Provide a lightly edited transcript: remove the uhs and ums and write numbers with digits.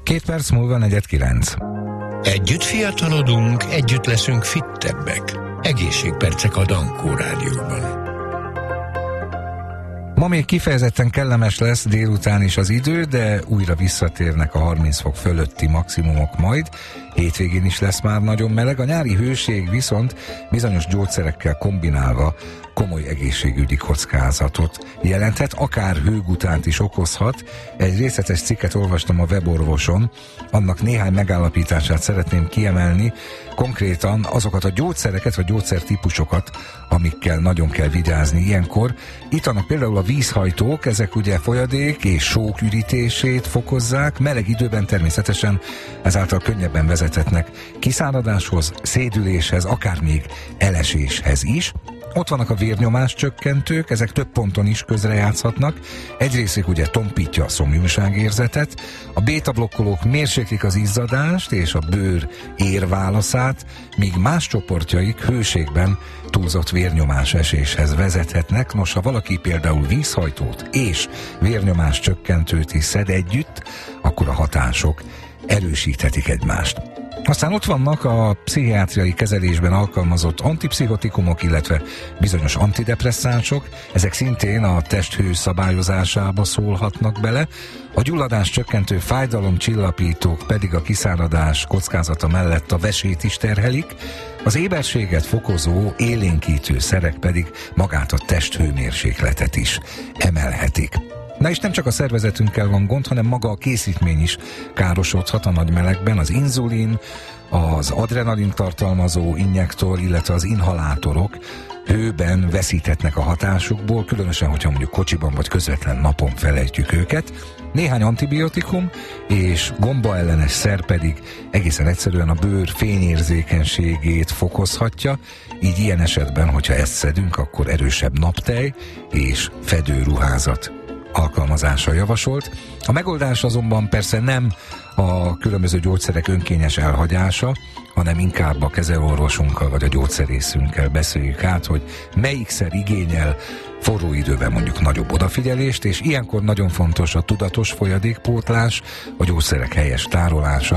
2 perc múlva 8:45. Együtt fiatalodunk, együtt leszünk fittebbek. Egészségpercek a Dankó Rádióban. Ma még kifejezetten kellemes lesz délután is az idő, de újra visszatérnek a 30 fok fölötti maximumok majd. Hétvégén is lesz már nagyon meleg, a nyári hőség viszont bizonyos gyógyszerekkel kombinálva komoly egészségügyi kockázatot jelenthet, akár hőgutánt is okozhat. Egy részletes cikket olvastam a weborvoson, annak néhány megállapítását szeretném kiemelni, konkrétan azokat a gyógyszereket vagy gyógyszertípusokat, amikkel nagyon kell vigyázni ilyenkor. Itt vannak például a vízhajtók, ezek ugye folyadék és sók ürítését fokozzák, meleg időben természetesen ezáltal könnyebben vezethetnek kiszáradáshoz, szédüléshez, akár még eleséshez is. Ott vannak a vérnyomás csökkentők, ezek több ponton is közrejátszhatnak. Egy részük ugye tompítja a szomjúságérzetet, a béta-blokkolók mérséklik az izzadást és a bőr érválaszát, míg más csoportjaik hőségben túlzott vérnyomás eséshez vezethetnek. Nos, ha valaki például vízhajtót és vérnyomás csökkentőt is szed együtt, akkor a hatások erősíthetik egymást. Aztán ott vannak a pszichiátriai kezelésben alkalmazott antipszichotikumok, illetve bizonyos antidepresszánsok, ezek szintén a testhő szabályozásába szólhatnak bele. A gyulladás csökkentő fájdalomcsillapítók pedig a kiszáradás kockázata mellett a vesét is terhelik, az éberséget fokozó, élénkítő szerek pedig magát a testhőmérsékletet is emelhetik. Na és nem csak a szervezetünkkel van gond, hanem maga a készítmény is károsodhat a nagy melegben. Az inzulin, az adrenalin tartalmazó injektor, illetve az inhalátorok hőben veszíthetnek a hatásukból, különösen, hogyha mondjuk kocsiban vagy közvetlen napon felejtjük őket. Néhány antibiotikum és gombaellenes szer pedig egészen egyszerűen a bőr fényérzékenységét fokozhatja, így ilyen esetben, hogyha ezt szedünk, akkor erősebb naptej és fedőruházat alkalmazása javasolt. A megoldás azonban persze nem a különböző gyógyszerek önkényes elhagyása, hanem inkább a kezelőorvosunkkal vagy a gyógyszerészünkkel beszéljük át, hogy melyik szer igényel forró időben mondjuk nagyobb odafigyelést, és ilyenkor nagyon fontos a tudatos folyadékpótlás, a gyógyszerek helyes tárolása,